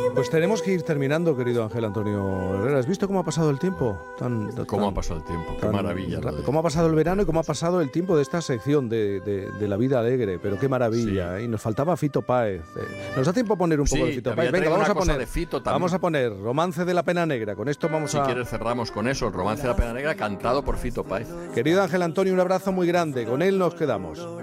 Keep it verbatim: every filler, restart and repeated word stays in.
Pues tenemos que ir terminando, querido Ángel Antonio Herrera. ¿Has visto cómo ha pasado el tiempo? Tan, tan, ¿Cómo ha pasado el tiempo? Qué maravilla. Ra- ¿Cómo ha pasado el verano y cómo ha pasado el tiempo de esta sección de, de, de la vida alegre? Pero qué maravilla. Sí. ¿eh? Y nos faltaba Fito Páez. ¿eh? ¿Nos da tiempo a poner un sí, poco de Fito Páez? Venga, vamos a poner. De Fito vamos a poner Romance de la Pena Negra. Con esto vamos si a. Si quieres cerramos con eso, el Romance de la Pena Negra cantado por Fito Páez. Querido Ángel Antonio, un abrazo muy grande. Con él nos quedamos.